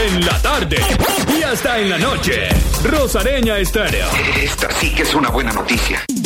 en la tarde y hasta en la noche. Rosareña Estéreo. Esta sí que es una buena noticia.